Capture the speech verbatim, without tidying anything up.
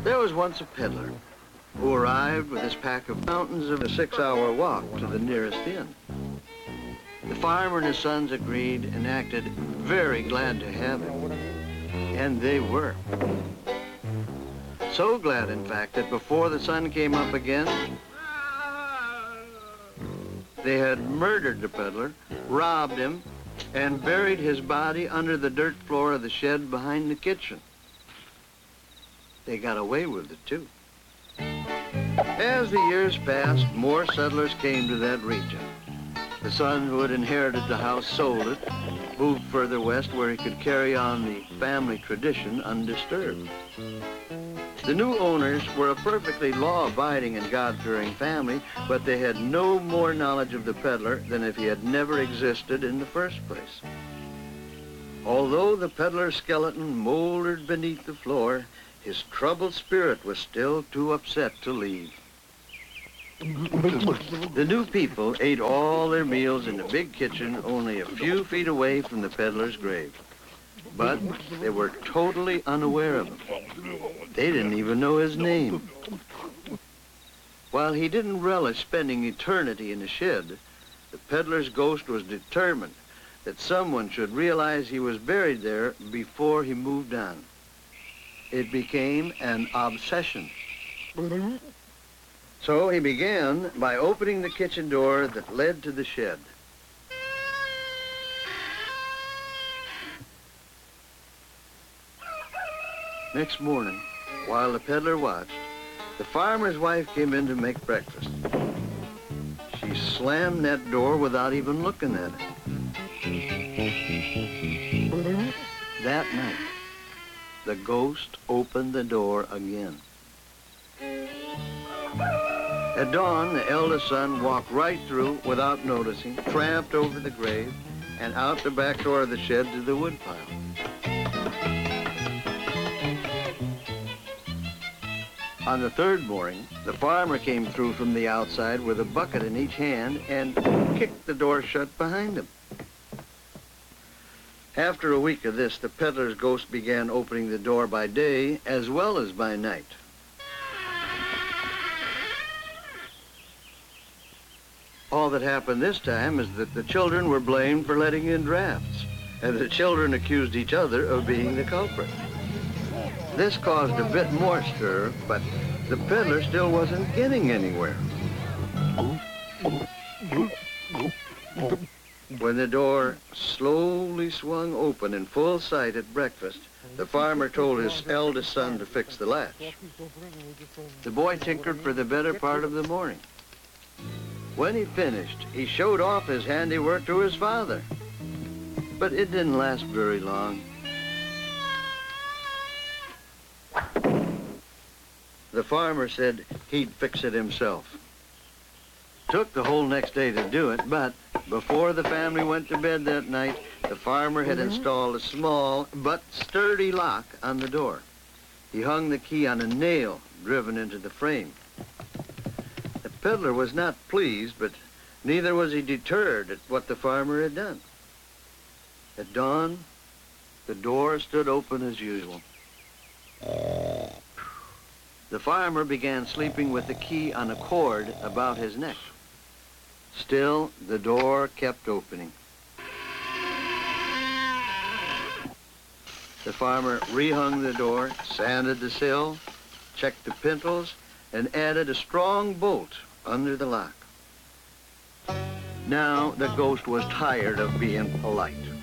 There was once a peddler who arrived with his pack of mountains of a six-hour walk to the nearest inn. The farmer and his sons agreed and acted very glad to have him, and they were. So glad, in fact, that before the sun came up again, they had murdered the peddler, robbed him, and buried his body under the dirt floor of the shed behind the kitchen. They got away with it, too. As the years passed, more settlers came to that region. The son who had inherited the house sold it, moved further west where he could carry on the family tradition undisturbed. The new owners were a perfectly law-abiding and God-fearing family, but they had no more knowledge of the peddler than if he had never existed in the first place. Although the peddler's skeleton moldered beneath the floor, his troubled spirit was still too upset to leave. The new people ate all their meals in the big kitchen only a few feet away from the peddler's grave. But they were totally unaware of him. They didn't even know his name. While he didn't relish spending eternity in the shed, the peddler's ghost was determined that someone should realize he was buried there before he moved on. It became an obsession. So he began by opening the kitchen door that led to the shed. Next morning, while the peddler watched, the farmer's wife came in to make breakfast. She slammed that door without even looking at it. That night, the ghost opened the door again. At dawn, the eldest son walked right through without noticing, tramped over the grave, and out the back door of the shed to the woodpile. On the third morning, the farmer came through from the outside with a bucket in each hand and kicked the door shut behind him. After a week of this, the peddler's ghost began opening the door by day as well as by night. All that happened this time is that the children were blamed for letting in drafts, and the children accused each other of being the culprit. This caused a bit more stir, but the peddler still wasn't getting anywhere. When the door slowly swung open in full sight at breakfast, the farmer told his eldest son to fix the latch. The boy tinkered for the better part of the morning. When he finished, he showed off his handiwork to his father. But it didn't last very long. The farmer said he'd fix it himself. Took the whole next day to do it, but before the family went to bed that night, the farmer had installed a small but sturdy lock on the door. He hung the key on a nail driven into the frame. The peddler was not pleased, but neither was he deterred at what the farmer had done. At dawn, the door stood open as usual. The farmer began sleeping with the key on a cord about his neck. Still, the door kept opening. The farmer rehung the door, sanded the sill, checked the pintles, and added a strong bolt under the lock. Now the ghost was tired of being polite.